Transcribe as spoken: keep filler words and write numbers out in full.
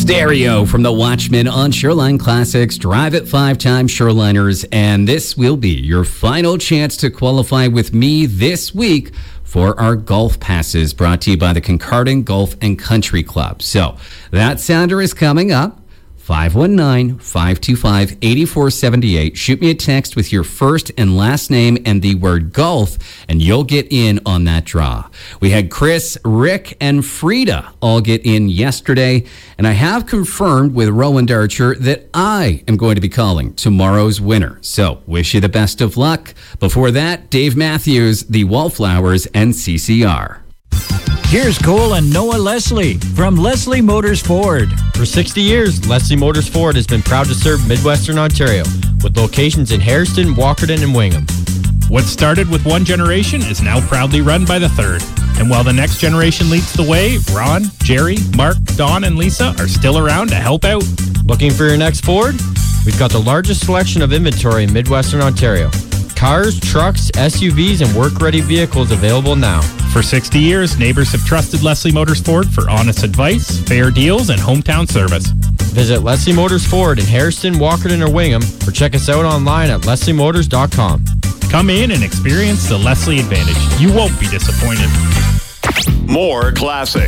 Stereo from the Watchman on Shoreline Classics. Drive it five times Shoreliners, and this will be your final chance to qualify with me this week for our golf passes, brought to you by the Kincardine Golf and Country Club. So that sounder is coming up. five one nine, five two five, eight four seven eight. Shoot me a text with your first and last name and the word golf, and you'll get in on that draw. We had Chris, Rick, and Frida all get in yesterday, and I have confirmed with Roland Archer that I am going to be calling tomorrow's winner. So wish you the best of luck. Before that, Dave Matthews, the Wallflowers, and C C R. Here's Cole and Noah Leslie from Leslie Motors Ford. For sixty years, Leslie Motors Ford has been proud to serve Midwestern Ontario with locations in Hairston, Walkerton, and Wingham. What started with one generation is now proudly run by the third. And while the next generation leads the way, Ron, Jerry, Mark, Don, and Lisa are still around to help out. Looking for your next Ford? We've got the largest selection of inventory in Midwestern Ontario. Cars, trucks, S U Vs, and work-ready vehicles available now. For sixty years, neighbors have trusted Leslie Motors Ford for honest advice, fair deals, and hometown service. Visit Leslie Motors Ford in Hairston, Walkerton, or Wingham, or check us out online at leslie motors dot com. Come in and experience the Leslie Advantage. You won't be disappointed. More classic.